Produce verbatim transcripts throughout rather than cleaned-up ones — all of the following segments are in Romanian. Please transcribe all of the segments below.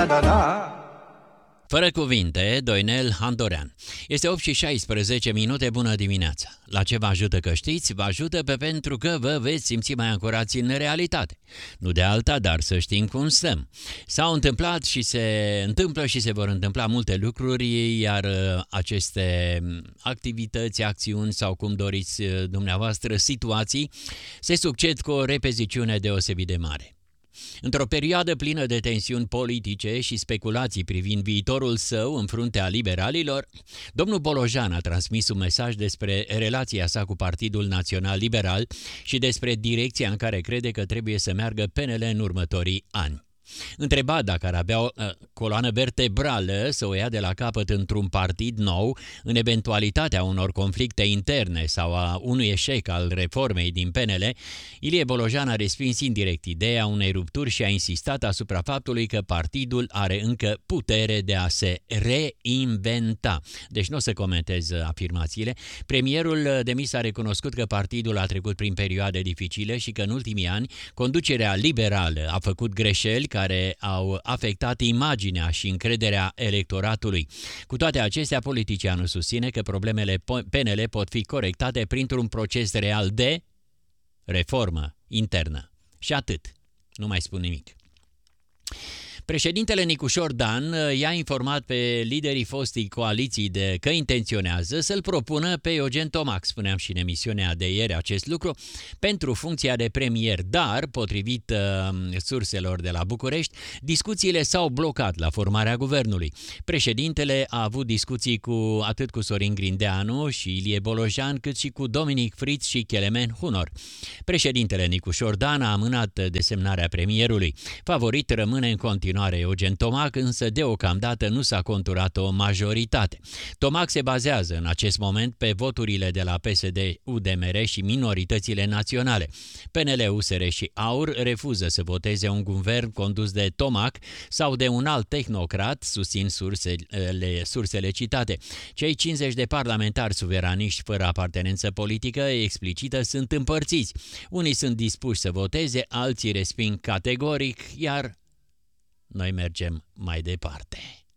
da da da. Fără cuvinte, Doinel Handorean. Este opt și șaisprezece minute, bună dimineața. La ce vă ajută că știți? Vă ajută pe pentru că vă veți simți mai ancorați în realitate. Nu de alta, dar să știm cum stăm. S-au întâmplat și se întâmplă și se vor întâmpla multe lucruri, iar aceste activități, acțiuni sau cum doriți dumneavoastră, situații, se succed cu o repeziciune deosebit de mare. Într-o perioadă plină de tensiuni politice și speculații privind viitorul său în fruntea liberalilor, domnul Bolojan a transmis un mesaj despre relația sa cu Partidul Național Liberal și despre direcția în care crede că trebuie să meargă P N L în următorii ani. Întrebat dacă ar avea o uh, coloană vertebrală să o ia de la capăt într-un partid nou, în eventualitatea unor conflicte interne sau a unui eșec al reformei din P N L, Ilie Bolojan a respins indirect ideea unei rupturi și a insistat asupra faptului că partidul are încă putere de a se reinventa. Deci nu o să comentez afirmațiile. Premierul demis a recunoscut că partidul a trecut prin perioade dificile și că în ultimii ani conducerea liberală a făcut greșeli care au afectat imaginea și încrederea electoratului. Cu toate acestea, politicianul susține că problemele P N L pot fi corectate printr-un proces real de reformă internă. Și atât. Nu mai spun nimic. Președintele Nicușor Dan i-a informat pe liderii fostei coaliții de că intenționează să-l propună pe Eugen Tomac, spuneam și în emisiunea de ieri acest lucru, pentru funcția de premier, dar, potrivit uh, surselor de la București, discuțiile s-au blocat la formarea guvernului. Președintele a avut discuții cu atât cu Sorin Grindeanu și Ilie Bolojan, cât și cu Dominic Fritz și Kelemen Hunor. Președintele Nicușor Dan a amânat desemnarea premierului. Favorit rămâne în continuare Eugen Tomac, însă deocamdată nu s-a conturat o majoritate. Tomac se bazează în acest moment pe voturile de la P S D, U D M R și minoritățile naționale. P N L, U S R și AUR refuză să voteze un guvern condus de Tomac sau de un alt tehnocrat, susțin sursele, sursele citate. Cei cincizeci de parlamentari suveraniști fără apartenență politică explicită sunt împărțiți. Unii sunt dispuși să voteze, alții resping categoric, iar noi mergem mai departe.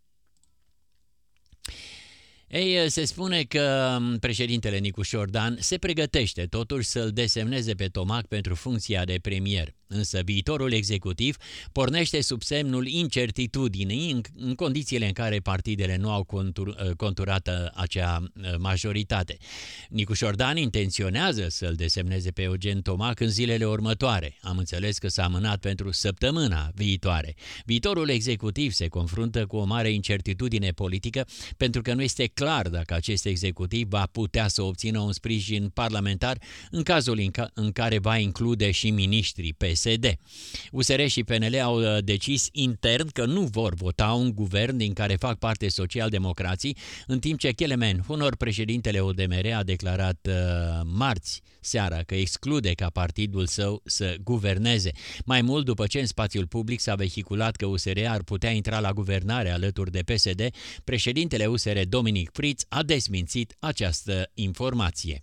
Ei, se spune că președintele Nicușor Dan se pregătește totuși să-l desemneze pe Tomac pentru funcția de premier. Însă viitorul executiv pornește sub semnul incertitudinii în, în condițiile în care partidele nu au contur, conturat acea majoritate. Nicușor Dan intenționează să-l desemneze pe Eugen Tomac în zilele următoare. Am înțeles că s-a amânat pentru săptămâna viitoare. Viitorul executiv se confruntă cu o mare incertitudine politică pentru că nu este clar dacă acest executiv va putea să obțină un sprijin parlamentar în cazul în, ca, în care va include și miniștrii P S D. U S R și P N L au decis intern că nu vor vota un guvern din care fac parte socialdemocrații, în timp ce Kelemen Hunor, președintele O D M R, a declarat uh, marți seara că exclude ca partidul său să guverneze. Mai mult, după ce în spațiul public s-a vehiculat că U S R ar putea intra la guvernare alături de P S D, președintele U S R Dominic Fritz a desmințit această informație.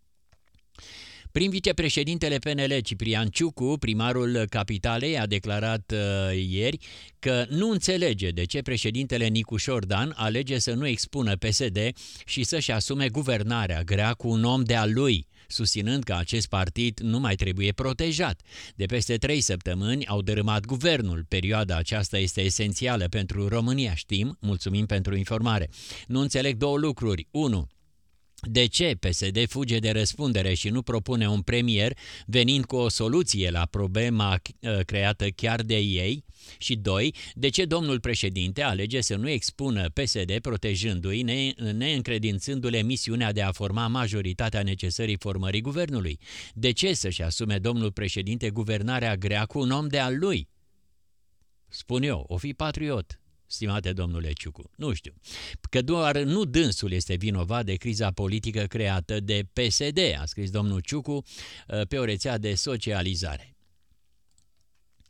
Prin vicepreședintele P N L Ciprian Ciucu, primarul capitalei, a declarat uh, ieri că nu înțelege de ce președintele Nicușor Dan alege să nu expună P S D și să-și asume guvernarea grea cu un om de-al lui, susținând că acest partid nu mai trebuie protejat. De peste trei săptămâni au dărâmat guvernul. Perioada aceasta este esențială pentru România, știm, mulțumim pentru informare. Nu înțeleg două lucruri. unu. De ce P S D fuge de răspundere și nu propune un premier venind cu o soluție la problema creată chiar de ei? Și doi. De ce domnul președinte alege să nu expună P S D protejându-i, ne, neîncredințându-le misiunea de a forma majoritatea necesării formării guvernului? De ce să-și asume domnul președinte guvernarea grea cu un om de al lui? Spun eu, o fi patriot. Stimate domnule Ciucu, nu știu, că doar nu dânsul este vinovat de criza politică creată de P S D, a scris domnul Ciucu pe o rețea de socializare.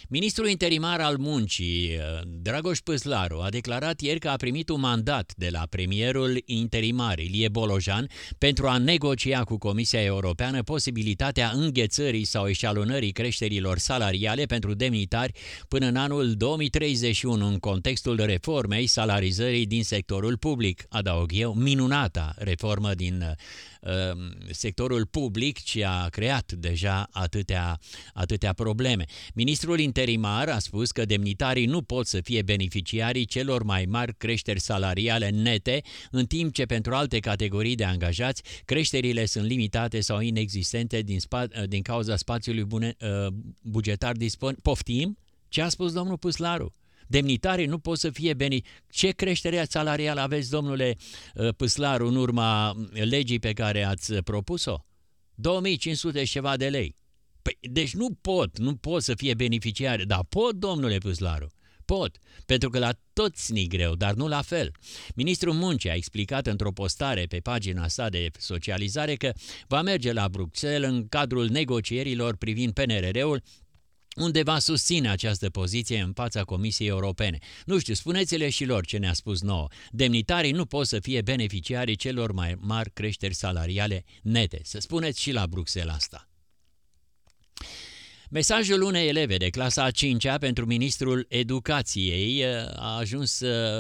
Ministrul interimar al muncii, Dragoș Păslaru, a declarat ieri că a primit un mandat de la premierul interimar Ilie Bolojan pentru a negocia cu Comisia Europeană posibilitatea înghețării sau eșalonării creșterilor salariale pentru demnitari până în anul două mii treizeci și unu în contextul reformei salarizării din sectorul public. Adaug eu, minunata reformă din sectorul public, ce a creat deja atâtea, atâtea probleme. Ministrul interimar a spus că demnitarii nu pot să fie beneficiarii celor mai mari creșteri salariale nete, în timp ce pentru alte categorii de angajați creșterile sunt limitate sau inexistente din, spa- din cauza spațiului bune, bugetar disponibil. Poftim? Ce a spus domnul Păslaru? Demnitarii nu pot să fie beni. Ce creștere salarială aveți, domnule Păslaru, în urma legii pe care ați propus-o? două mii cinci sute și ceva de lei. Păi, deci nu pot, nu pot să fie beneficiari, dar pot, domnule Păslaru. Pot, pentru că la toți ni greu, dar nu la fel. Ministrul Muncii a explicat într-o postare pe pagina sa de socializare că va merge la Bruxelles în cadrul negocierilor privind P N R R-ul, unde va susține această poziție în fața Comisiei Europene. Nu știu, spuneți-le și lor ce ne-a spus nouă. Demnitarii nu pot să fie beneficiarii celor mai mari creșteri salariale nete. Să spuneți și la Bruxelles asta. Mesajul unei eleve de clasa a cincea pentru ministrul educației a ajuns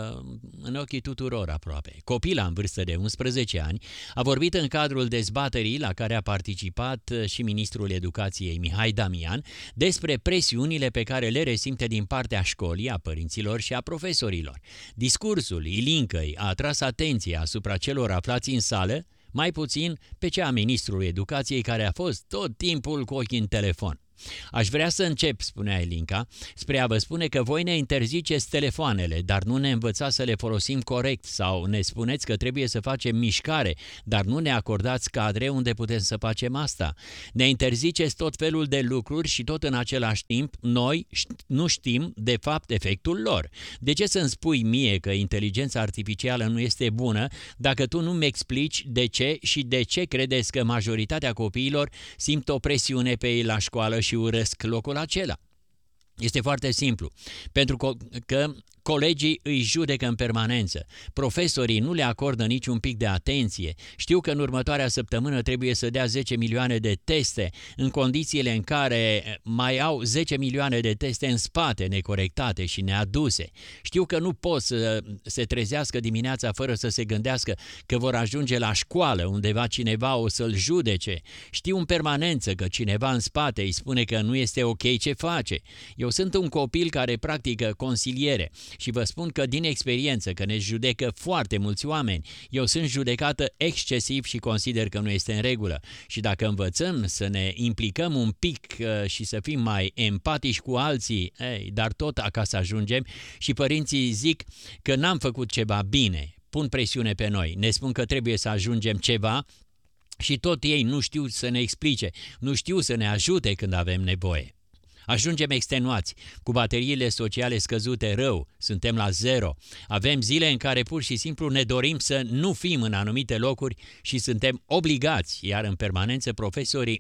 în ochii tuturor aproape. Copila în vârstă de unsprezece ani a vorbit în cadrul dezbaterii la care a participat și ministrul educației Mihai Damian despre presiunile pe care le resimte din partea școlii, a părinților și a profesorilor. Discursul Ilincăi a atras atenția asupra celor aflați în sală, mai puțin pe cea a ministrului educației, care a fost tot timpul cu ochii în telefon. Aș vrea să încep, spunea Elinca, spre a vă spune că voi ne interziceți telefoanele, dar nu ne învățați să le folosim corect, sau ne spuneți că trebuie să facem mișcare, dar nu ne acordați cadre unde putem să facem asta. Ne interziceți tot felul de lucruri și tot în același timp noi nu știm de fapt efectul lor. De ce să-mi spui mie că inteligența artificială nu este bună dacă tu nu-mi explici de ce și de ce credeți că majoritatea copiilor simt o presiune pe ei la școală și urăsc locul acela? Este foarte simplu, pentru că colegii îi judecă în permanență, profesorii nu le acordă niciun pic de atenție, știu că în următoarea săptămână trebuie să dea zece milioane de teste, în condițiile în care mai au zece milioane de teste în spate, necorectate și neaduse. Știu că nu pot să se trezească dimineața fără să se gândească că vor ajunge la școală, undeva cineva o să-l judece. Știu în permanență că cineva în spate îi spune că nu este ok ce face. Eu sunt un copil care practică consiliere și vă spun că din experiență că ne judecă foarte mulți oameni, eu sunt judecată excesiv și consider că nu este în regulă. Și dacă învățăm să ne implicăm un pic uh, și să fim mai empatici cu alții, ei, dar tot acasă ajungem și părinții zic că n-am făcut ceva bine, pun presiune pe noi, ne spun că trebuie să ajungem ceva și tot ei nu știu să ne explice, nu știu să ne ajute când avem nevoie. Ajungem extenuați, cu bateriile sociale scăzute rău, suntem la zero. Avem zile în care pur și simplu ne dorim să nu fim în anumite locuri și suntem obligați, iar în permanență profesorii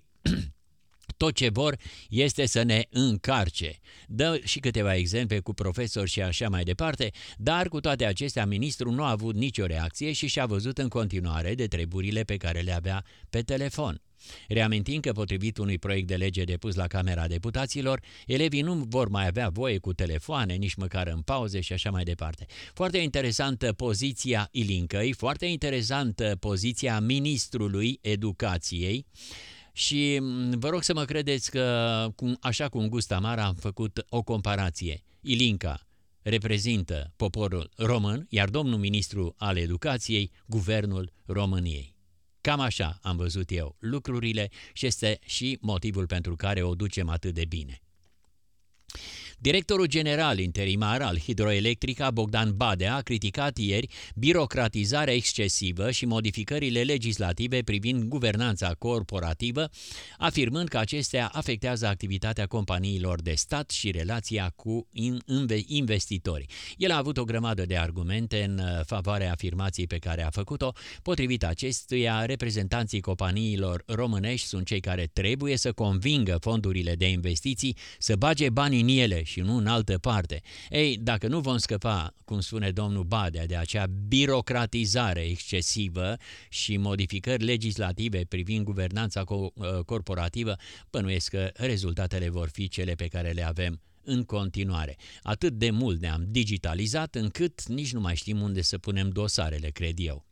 tot ce vor este să ne încarce. Dă și câteva exemple cu profesori și așa mai departe, dar cu toate acestea ministrul nu a avut nicio reacție și și-a văzut în continuare de treburile pe care le avea pe telefon. Reamintim că, potrivit unui proiect de lege depus la Camera Deputaților, elevii nu vor mai avea voie cu telefoane, nici măcar în pauze și așa mai departe. Foarte interesantă poziția Ilincăi, foarte interesantă poziția ministrului Educației și vă rog să mă credeți că, așa cu un gust amar, am făcut o comparație. Ilinca reprezintă poporul român, iar domnul ministru al Educației, guvernul României. Cam așa am văzut eu lucrurile și este și motivul pentru care o ducem atât de bine. Directorul general interimar al Hidroelectrica, Bogdan Badea, a criticat ieri birocratizarea excesivă și modificările legislative privind guvernanța corporativă, afirmând că acestea afectează activitatea companiilor de stat și relația cu investitorii. El a avut o grămadă de argumente în favoarea afirmației pe care a făcut-o. Potrivit acestuia, reprezentanții companiilor românești sunt cei care trebuie să convingă fondurile de investiții să bage bani în ele și nu în altă parte. Ei, dacă nu vom scăpa, cum spune domnul Badea, de acea birocratizare excesivă și modificări legislative privind guvernanța corporativă, bănuiesc că rezultatele vor fi cele pe care le avem în continuare. Atât de mult ne-am digitalizat încât nici nu mai știm unde să punem dosarele, cred eu.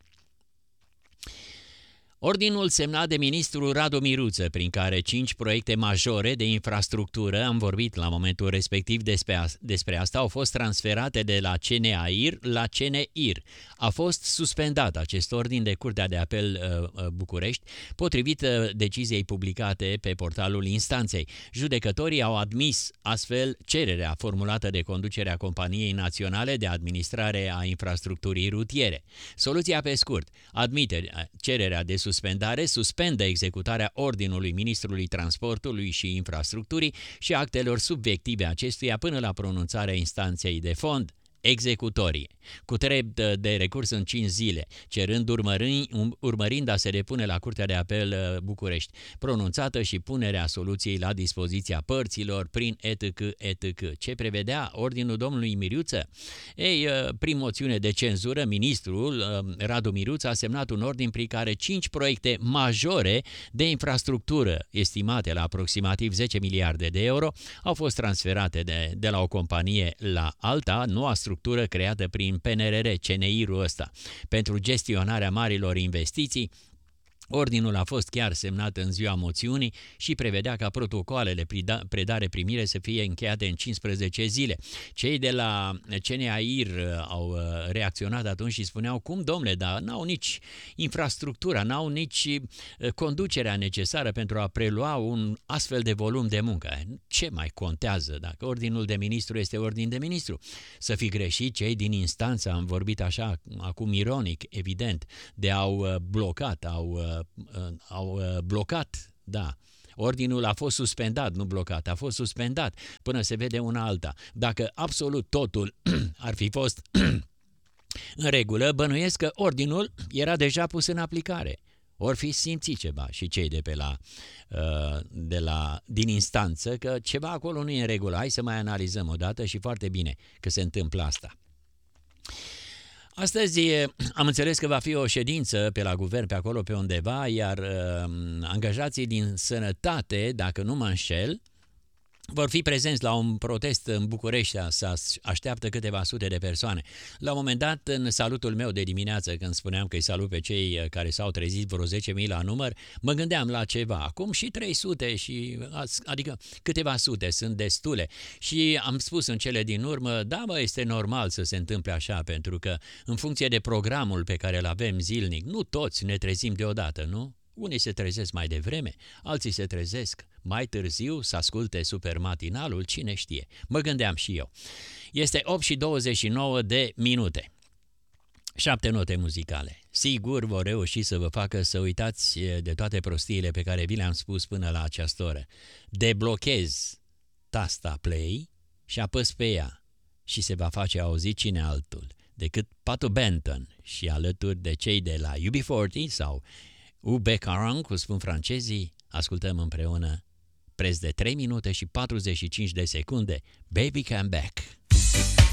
Ordinul semnat de ministrul Radu Miruță, prin care cinci proiecte majore de infrastructură, am vorbit la momentul respectiv despre, a, despre asta, au fost transferate de la C N A I R la C N I R. A fost suspendat acest ordin de Curtea de Apel uh, București, potrivit uh, deciziei publicate pe portalul instanței. Judecătorii au admis astfel cererea formulată de conducerea Companiei Naționale de Administrare a Infrastructurii Rutiere. Soluția pe scurt: admite cererea de suspendare, suspendă executarea ordinului Ministrului Transportului și Infrastructurii și actelor subiective acestuia până la pronunțarea instanței de fond. Executorii, cu drept de recurs în cinci zile, cerând urmărind, urmărind a se depune la Curtea de Apel București, pronunțată și punerea soluției la dispoziția părților prin et cetera et cetera. Ce prevedea ordinul domnului Miruță? Ei, prin moțiune de cenzură, ministrul Radu Miruță a semnat un ordin prin care cinci proiecte majore de infrastructură, estimate la aproximativ zece miliarde de euro, au fost transferate de, de la o companie la alta, noua structură structură creată prin P N R R, C N I R-ul ăsta, pentru gestionarea marilor investiții. Ordinul a fost chiar semnat în ziua moțiunii și prevedea ca protocoalele predare-primire să fie încheiate în cincisprezece zile. Cei de la C N A I R au reacționat atunci și spuneau: cum, domnule, dar n-au nici infrastructura, n-au nici conducerea necesară pentru a prelua un astfel de volum de muncă. Ce mai contează dacă ordinul de ministru este ordin de ministru? Să fi greșit cei din instanță, am vorbit așa, acum ironic, evident, de au blocat, au au blocat, da. Ordinul a fost suspendat, nu blocat, a fost suspendat până se vede una alta. Dacă absolut totul ar fi fost în regulă, bănuiesc că ordinul era deja pus în aplicare. Or fi simțit ceva și cei de pe la, de la, din instanță că ceva acolo nu e în regulă. Hai să mai analizăm o dată și foarte bine că se întâmplă asta. Astăzi am înțeles că va fi o ședință pe la guvern, pe acolo, pe undeva, iar uh, angajații din sănătate, dacă nu mă înșel, vor fi prezenți la un protest în București, să așteaptă câteva sute de persoane. La un moment dat, în salutul meu de dimineață, când spuneam că îi salut pe cei care s-au trezit, vreo zece mii la număr, mă gândeam la ceva. Acum și trei sute, și, adică câteva sute, sunt destule. Și am spus în cele din urmă: da, bă, este normal să se întâmple așa, pentru că în funcție de programul pe care îl avem zilnic, nu toți ne trezim deodată, nu? Unii se trezesc mai devreme, alții se trezesc mai târziu să asculte supermatinalul, cine știe. Mă gândeam și eu. Este opt și douăzeci și nouă de minute. Șapte note muzicale. Sigur vor reuși să vă facă să uitați de toate prostiile pe care vi le-am spus până la această oră. Deblochez tasta play și apăs pe ea și se va face auzit cine altul decât Patu Benton și alături de cei de la U B patruzeci sau U B quarante, cum spun francezii, ascultăm împreună preț de trei minute și patruzeci și cinci de secunde, Baby Come Back.